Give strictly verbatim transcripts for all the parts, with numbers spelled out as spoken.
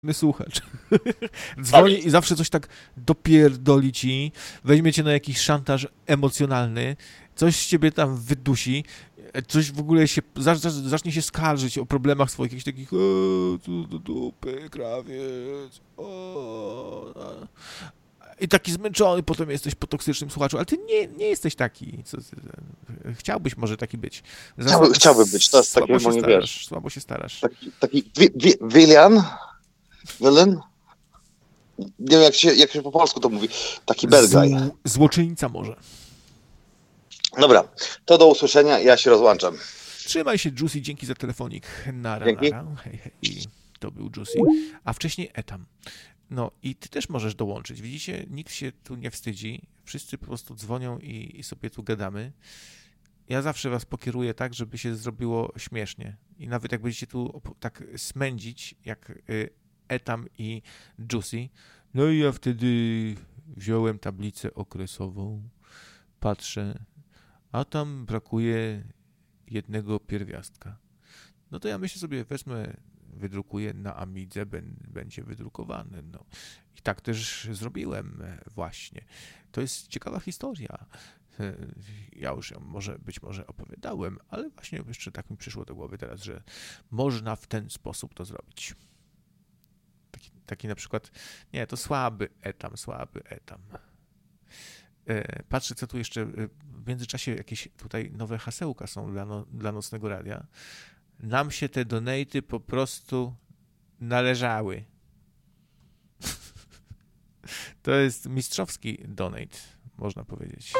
słuchacz. Dzwoni i zawsze coś tak dopierdoli ci, weźmie cię na jakiś szantaż emocjonalny, coś z ciebie tam wydusi, coś w ogóle się, zacznie się skarżyć o problemach swoich, jakichś takich o, tu do dupy, krawiec, o, i taki zmęczony potem jesteś po toksycznym słuchaczu, ale ty nie, nie jesteś taki. Co, chciałbyś może taki być. Chciałby, chciałby być, to jest takie moje, wiesz. Słabo się starasz. Taki, taki wi, wi, Willian? Villain? Nie wiem, jak się, jak się po polsku to mówi. Taki bad guy. Z, złoczyńca może. Dobra, to do usłyszenia, ja się rozłączam. Trzymaj się, Juicy, dzięki za telefonik. Nara, Dzięki. nara. Hej, hej. I to był Juicy, a wcześniej Etam. No i ty też możesz dołączyć. Widzicie, nikt się tu nie wstydzi. Wszyscy po prostu dzwonią i, i sobie tu gadamy. Ja zawsze was pokieruję tak, żeby się zrobiło śmiesznie. I nawet jak będziecie tu tak smędzić, jak Etam i Juicy, no i ja wtedy wziąłem tablicę okresową, patrzę, a tam brakuje jednego pierwiastka. No to ja myślę sobie, wezmę, wydrukuję na Amidze, będzie wydrukowany. No. I tak też zrobiłem właśnie. To jest ciekawa historia. Ja już ją może, być może opowiadałem, ale właśnie jeszcze tak mi przyszło do głowy teraz, że można w ten sposób to zrobić. Taki, taki na przykład, nie, to słaby etam, słaby etam. Patrzę, co tu jeszcze, w międzyczasie jakieś tutaj nowe hasełka są dla, no, dla Nocnego Radia. Nam się te donaty po prostu należały. To jest mistrzowski donate, można powiedzieć.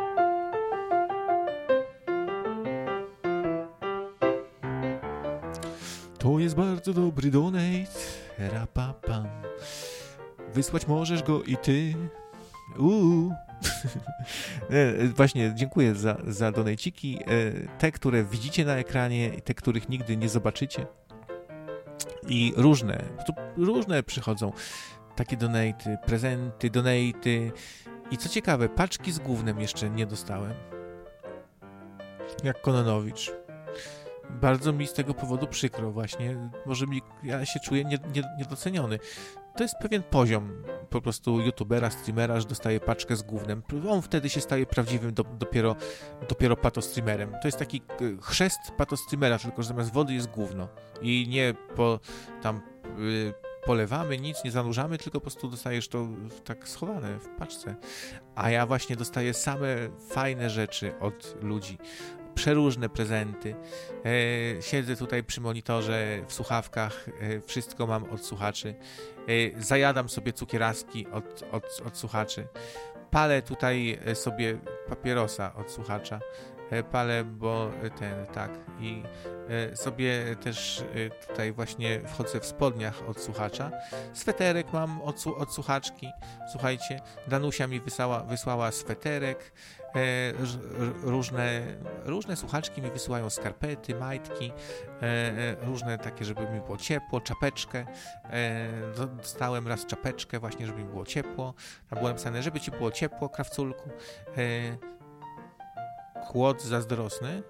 To jest bardzo dobry donate. Rapapam. Wysłać możesz go i ty. Uuu. Właśnie, dziękuję za, za donajciki. Te, które widzicie na ekranie i te, których nigdy nie zobaczycie. I różne, różne przychodzą takie donaty, prezenty, donaty. I co ciekawe, paczki z gównem jeszcze nie dostałem. Jak Kononowicz. Bardzo mi z tego powodu przykro właśnie. Może mi, ja się czuję nie, nie, niedoceniony. To jest pewien poziom po prostu youtubera, streamera, że dostaje paczkę z gównem. On wtedy się staje prawdziwym do, dopiero, dopiero patostreamerem. To jest taki chrzest patostreamera, tylko że zamiast wody jest gówno. I nie po tam y, polewamy, nic nie zanurzamy, tylko po prostu dostajesz to tak schowane w paczce. A ja właśnie dostaję same fajne rzeczy od ludzi. Przeróżne prezenty. E, siedzę tutaj przy monitorze, w słuchawkach, e, wszystko mam od słuchaczy. E, zajadam sobie cukieraski od, od, od słuchaczy. Palę tutaj sobie papierosa od słuchacza. E, palę, bo ten, tak. I e, sobie też e, tutaj właśnie wchodzę w spodniach od słuchacza. Sweterek mam od, od słuchaczki. Słuchajcie, Danusia mi wysłała, wysłała sweterek. E, różne, różne słuchaczki mi wysyłają skarpety, majtki, e, różne takie, żeby mi było ciepło, czapeczkę. E, dostałem raz czapeczkę właśnie, żeby mi było ciepło. Tam było napisane, żeby ci było ciepło, krawculku. E, kłod zazdrosny.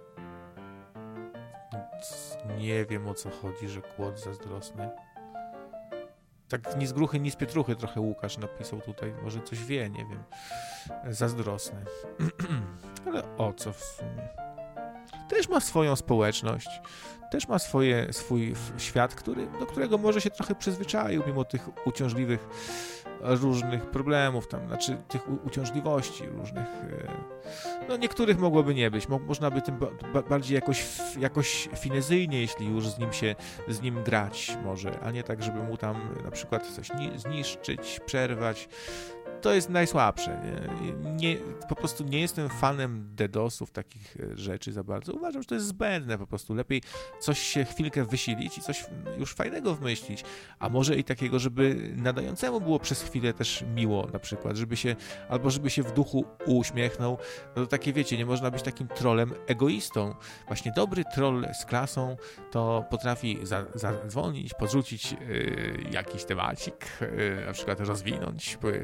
Nie wiem, o co chodzi, że kłod zazdrosny. Tak ni z gruchy, ni z pietruchy trochę Łukasz napisał tutaj. Może coś wie, nie wiem. Zazdrosny. Ale o co w sumie? Też ma swoją społeczność. Też ma swoje, swój świat, który, do którego może się trochę przyzwyczaił, mimo tych uciążliwych różnych problemów, tam, znaczy tych u- uciążliwości różnych. No niektórych mogłoby nie być. Mo- można by tym ba- bardziej jakoś, jakoś finezyjnie, jeśli już z nim się, z nim grać może, a nie tak, żeby mu tam na przykład coś ni- zniszczyć, przerwać. To jest najsłabsze. Nie? Nie, po prostu nie jestem fanem dedosów, takich rzeczy za bardzo. Uważam, że to jest zbędne po prostu. Lepiej coś się chwilkę wysilić i coś już fajnego wymyślić. A może i takiego, żeby nadającemu było przez chwilę też miło na przykład, żeby się, albo żeby się w duchu uśmiechnął. No to takie wiecie, nie można być takim trollem egoistą. Właśnie dobry troll z klasą to potrafi za, zadzwonić, podrzucić yy, jakiś temacik, yy, na przykład rozwinąć, yy,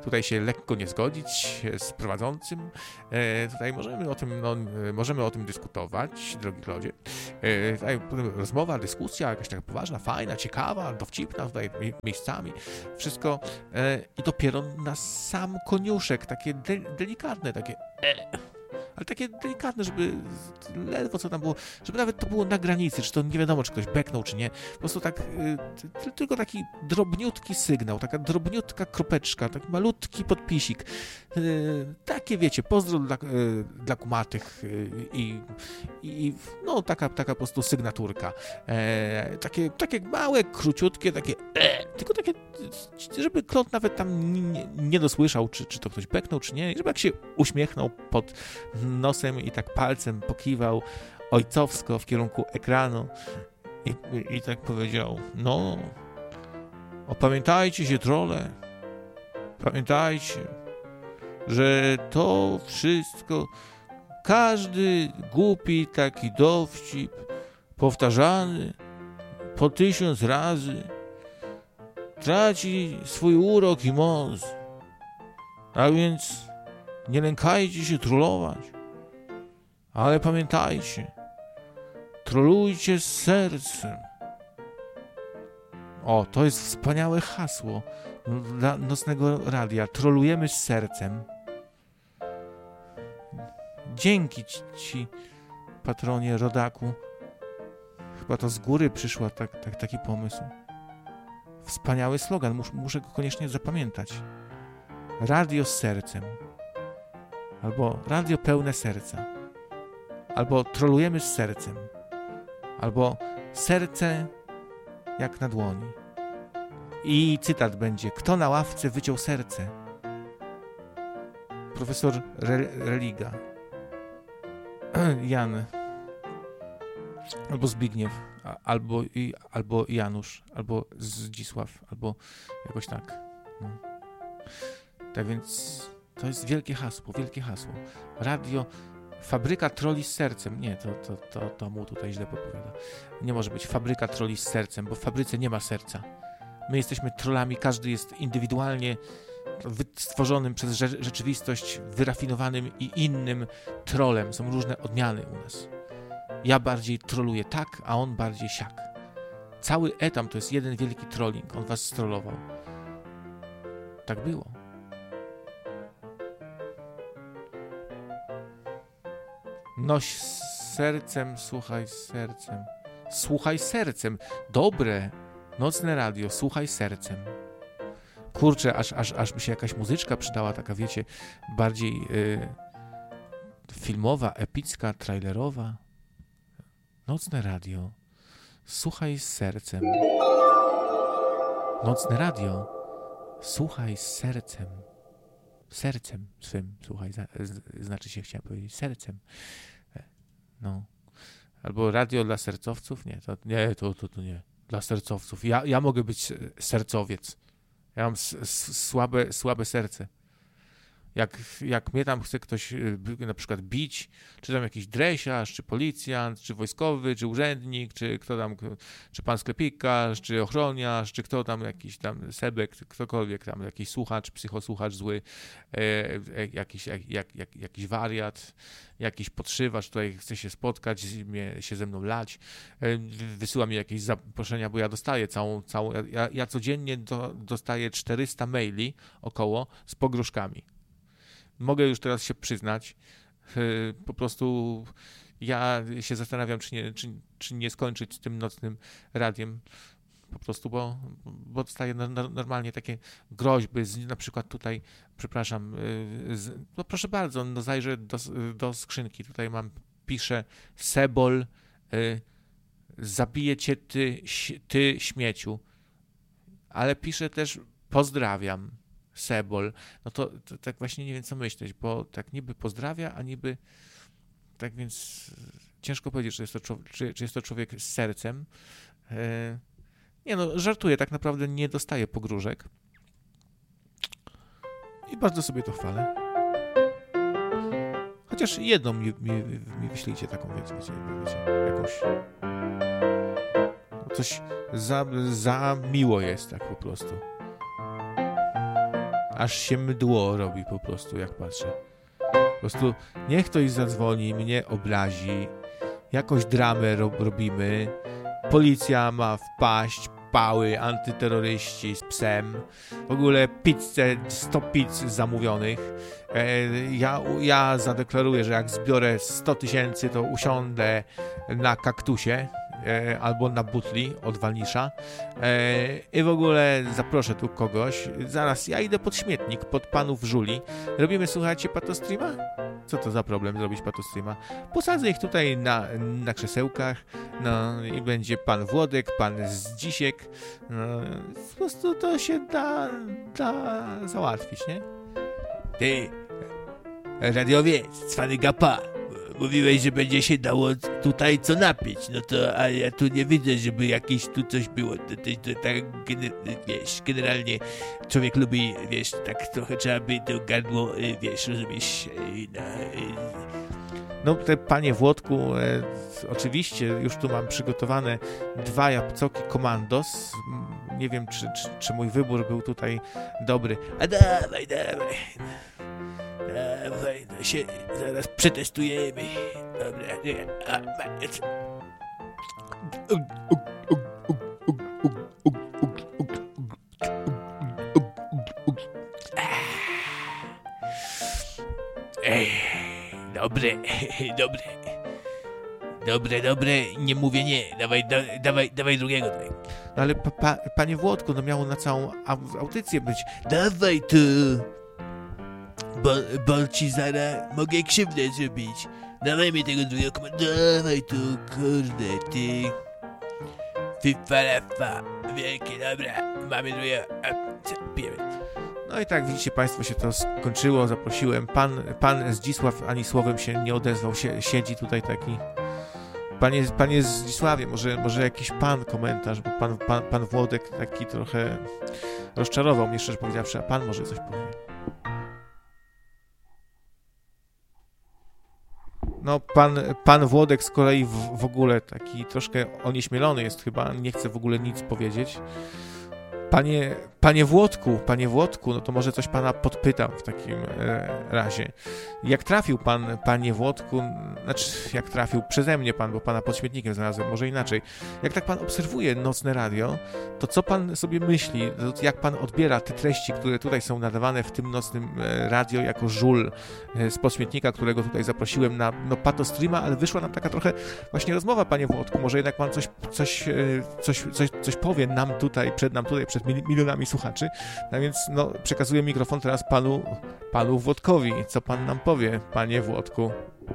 tutaj się lekko nie zgodzić z prowadzącym. E, tutaj możemy o tym, no, możemy o tym dyskutować, drogi Klodzie. E, tutaj rozmowa, dyskusja, jakaś taka poważna, fajna, ciekawa, dowcipna tutaj miejscami. Wszystko e, i dopiero na sam koniuszek, takie de, delikatne, takie e, ale takie delikatne, żeby ledwo co tam było, żeby nawet to było na granicy, czy to nie wiadomo, czy ktoś beknął, czy nie. Po prostu tak, y, tylko taki drobniutki sygnał, taka drobniutka kropeczka, taki malutki podpisik. Y, takie, wiecie, pozdro dla, y, dla kumatych y, i, i no taka, taka po prostu sygnaturka. E, takie, takie małe, króciutkie, takie e, tylko takie, żeby klot nawet tam nie, nie dosłyszał, czy, czy to ktoś beknął, czy nie, żeby jak się uśmiechnął pod nosem i tak palcem pokiwał ojcowsko w kierunku ekranu i, i, i tak powiedział, no, opamiętajcie się, trolle, pamiętajcie, że to wszystko, każdy głupi taki dowcip powtarzany po tysiąc razy traci swój urok i moc, a więc nie lękajcie się trollować, ale pamiętajcie, trollujcie z sercem. O, to jest wspaniałe hasło dla Nocnego Radia. Trollujemy z sercem. Dzięki ci, patronie, rodaku. Chyba to z góry przyszła tak, tak, taki pomysł. Wspaniały slogan, Mus, muszę go koniecznie zapamiętać. Radio z sercem. Albo radio pełne serca. Albo trolujemy z sercem. Albo serce jak na dłoni. I cytat będzie. Kto na ławce wyciął serce? Profesor Re- Religa. Jan. Albo Zbigniew. Albo, i, albo Janusz. Albo Zdzisław. Albo jakoś tak. No. Tak więc to jest wielkie hasło, wielkie hasło. Radio, fabryka troli z sercem. Nie, to, to, to, to mu tutaj źle podpowiada. Nie może być fabryka troli z sercem, bo w fabryce nie ma serca. My jesteśmy trollami, każdy jest indywidualnie stworzonym przez rze- rzeczywistość wyrafinowanym i innym trolem. Są różne odmiany u nas. Ja bardziej troluję tak, a on bardziej siak. Cały etam to jest jeden wielki trolling. On was strollował. Tak było. Noś z sercem, słuchaj z sercem. Słuchaj sercem. Dobre. Nocne radio, słuchaj sercem. Kurczę, aż, aż, aż by się jakaś muzyczka przydała, taka wiecie, bardziej y, filmowa, epicka, trailerowa. Nocne radio, słuchaj z sercem. Nocne radio, słuchaj z sercem. Sercem swym, słuchaj, za, z, znaczy się chciałem powiedzieć, sercem. No. Albo radio dla sercowców? Nie, to nie, to, to, to nie. Dla sercowców. Ja, ja mogę być sercowiec. Ja mam s, s, słabe, słabe serce. Jak, jak mnie tam chce ktoś na przykład bić, czy tam jakiś dresiarz, czy policjant, czy wojskowy, czy urzędnik, czy kto tam, czy pan sklepikarz, czy ochroniarz, czy kto tam, jakiś tam sebek, ktokolwiek tam, jakiś słuchacz, psychosłuchacz zły, e, e, jakiś, jak, jak, jak, jakiś wariat, jakiś podszywacz, tutaj chce się spotkać, mnie, się ze mną lać, e, wysyła mi jakieś zaproszenia, bo ja dostaję całą, całą ja, ja codziennie do, dostaję czterysta maili około z pogróżkami. Mogę już teraz się przyznać, po prostu ja się zastanawiam, czy nie, czy, czy nie skończyć z tym nocnym radiem, po prostu, bo, bo dostaję no, normalnie takie groźby, z, na przykład tutaj, przepraszam, z, no proszę bardzo, no zajrzę do, do skrzynki, tutaj mam, piszę Sebol, y, zabiję cię ty, ty śmieciu, ale piszę też pozdrawiam. Sebol, no to, to tak właśnie nie wiem, co myśleć, bo tak niby pozdrawia, a niby tak więc ciężko powiedzieć, czy jest to, czy, czy jest to człowiek z sercem. E, nie no, żartuję, tak naprawdę nie dostaję pogróżek i bardzo sobie to chwalę. Chociaż jedną mi, mi, mi wyślijcie taką, wiecie, wiecie, wiecie jakąś coś za, za miło jest tak po prostu. Aż się mdło robi po prostu, jak patrzę. Po prostu niech ktoś zadzwoni, mnie obrazi, jakąś dramę ro- robimy, policja ma wpaść, pały, antyterroryści z psem, w ogóle pizzę, sto pizz zamówionych. E, ja, ja zadeklaruję, że jak zbiorę sto tysięcy, to usiądę na kaktusie e, albo na butli od Walnisza e, i w ogóle zaproszę tu kogoś. Zaraz ja idę pod śmietnik, pod panów Żuli. Robimy, słuchajcie, patostreama? Co to za problem zrobić patostreama? Posadzę ich tutaj na, na krzesełkach, no i będzie pan Włodek, pan Zdzisiek. No, po prostu to się da, da załatwić, nie? Ty, radiowiec, cwany gapa, mówiłeś, że będzie się dało tutaj co napić, no to, a ja tu nie widzę, żeby jakieś tu coś było, to, to, to tak, gener- wiesz, generalnie człowiek lubi, wiesz, tak trochę trzeba by to gardło, wiesz, rozumiesz, no, No, te panie Włodku, e, oczywiście już tu mam przygotowane dwa jabłcoki Komandos. Nie wiem, czy, czy, czy mój wybór był tutaj dobry. a dawaj, dawaj, dawaj, no się zaraz przetestujemy, dobra, nie, a, ma, Ej, dobre, dobre, dobre, dobre, nie mówię nie, dawaj, da, dawaj, dawaj drugiego tutaj. No ale pa, pa, panie Włodku, no miało na całą au- audycję być. Dawaj tu, bo, bo ci zaraz mogę krzywdę zrobić. Dawaj mi tego drugiego komanda, dawaj tu, kurde, ty. Fifalafa, wielkie, dobra, mamy drugiego, a, co, pijemy. No i tak widzicie państwo, się to skończyło, zaprosiłem. Pan, pan Zdzisław ani słowem się nie odezwał, Sie, siedzi tutaj taki. Panie, panie Zdzisławie, może, może jakiś pan komentarz, bo pan, pan, pan Włodek taki trochę rozczarował mnie, szczerze powiedziawszy, a pan może coś powie. No, pan, pan Włodek z kolei w, w ogóle taki troszkę onieśmielony jest chyba, nie chce w ogóle nic powiedzieć. Panie, panie Włodku, panie Włodku, no to może coś pana podpytam w takim e, razie. Jak trafił pan, panie Włodku, znaczy jak trafił przeze mnie pan, bo pana pod śmietnikiem znalazłem, może inaczej. Jak tak pan obserwuje nocne radio, to co pan sobie myśli, jak pan odbiera te treści, które tutaj są nadawane w tym nocnym e, radio jako żul e, z podśmietnika, którego tutaj zaprosiłem na no, patostreama, ale wyszła nam taka trochę właśnie rozmowa, panie Włodku, może jednak pan coś, coś, e, coś, coś, coś powie nam tutaj, przed nam tutaj, przed milionami słuchaczy. No więc no, przekazuję mikrofon teraz panu, panu Włodkowi. Co pan nam powie, panie Włodku?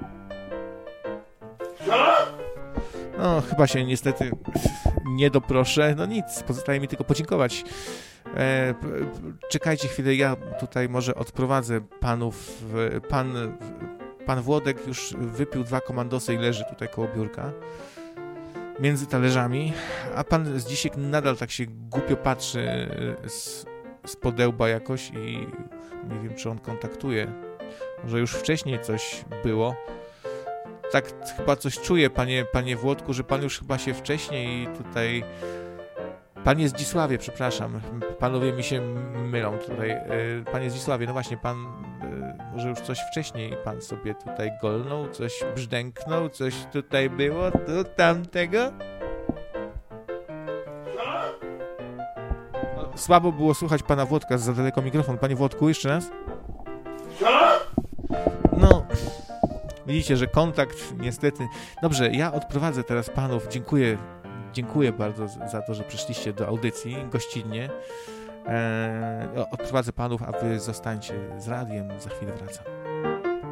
No, chyba się niestety nie doproszę. No nic, pozostaje mi tylko podziękować. E, czekajcie chwilę, ja tutaj może odprowadzę panów. Pan, pan Włodek już wypił dwa komandosy i leży tutaj koło biurka. Między talerzami, a pan Zdzisiek nadal tak się głupio patrzy z, z podełba jakoś i nie wiem, czy on kontaktuje. Może już wcześniej coś było. Tak chyba coś czuję, panie, panie Włodku, że pan już chyba się wcześniej tutaj... Panie Zdzisławie, przepraszam, panowie mi się mylą tutaj. Panie Zdzisławie, no właśnie, pan może już coś wcześniej pan sobie tutaj golnął, coś brzdęknął, coś tutaj było, tu, tamtego? No, słabo było słuchać pana Włodka, za daleko mikrofon. Panie Włodku, jeszcze raz? No, widzicie, że kontakt niestety... Dobrze, ja odprowadzę teraz panów, dziękuję. Dziękuję bardzo za to, że przyszliście do audycji gościnnie. Eee, odprowadzę panów, a wy zostańcie z radiem. Za chwilę wracam.